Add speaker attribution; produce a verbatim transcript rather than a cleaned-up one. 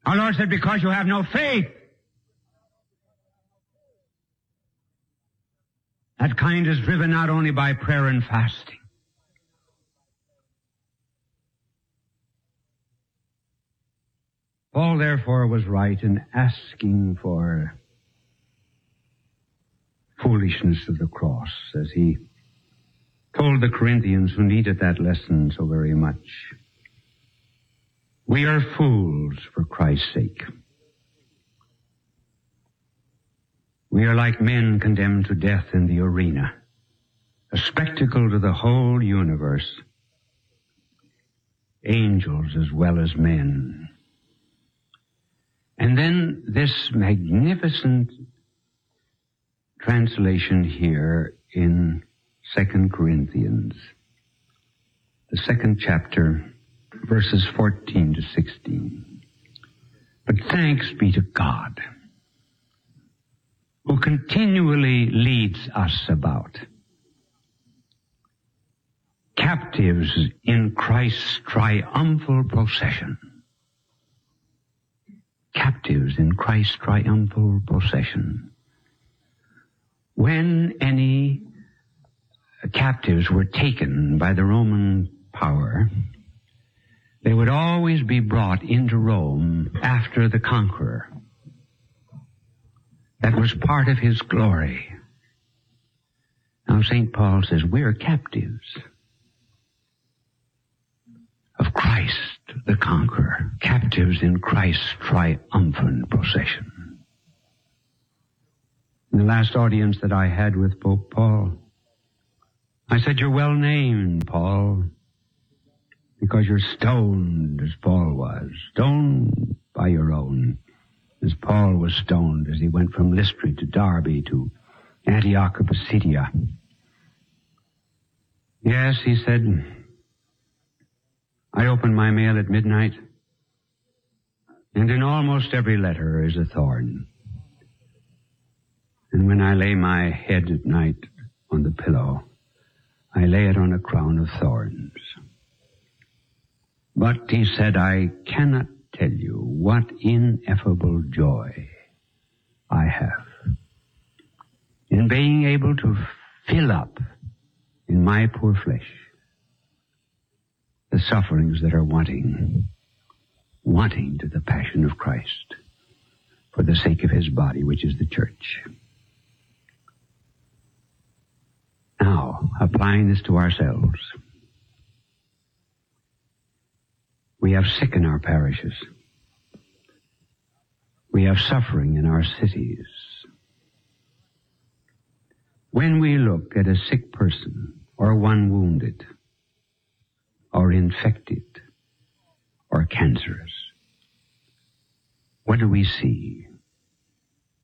Speaker 1: Our Lord said, because you have no faith. That kind is driven not only by prayer and fasting. Paul, therefore, was right in asking for foolishness of the cross, as he told the Corinthians who needed that lesson so very much. We are fools for Christ's sake. We are like men condemned to death in the arena, a spectacle to the whole universe, angels as well as men. And then this magnificent translation here in Second Corinthians, the second chapter, verses fourteen to sixteen. But thanks be to God, who continually leads us about, captives in Christ's triumphal procession. Captives in Christ's triumphal procession. When any captives were taken by the Roman power, they would always be brought into Rome after the conqueror. That was part of his glory. Now Saint Paul says we're captives of Christ the conqueror, captives in Christ's triumphant procession. In the last audience that I had with Pope Paul, I said, you're well named, Paul, because you're stoned as Paul was, stoned by your own, as Paul was stoned as he went from Lystra to Derbe to Antioch of Pisidia. Yes, he said, I open my mail at midnight, and in almost every letter is a thorn. And when I lay my head at night on the pillow, I lay it on a crown of thorns. But, he said, I cannot tell you what ineffable joy I have in being able to fill up in my poor flesh the sufferings that are wanting, wanting to the passion of Christ for the sake of his body, which is the church. Now, applying this to ourselves, we have sick in our parishes. We have suffering in our cities. When we look at a sick person or one wounded or infected or cancerous, what do we see?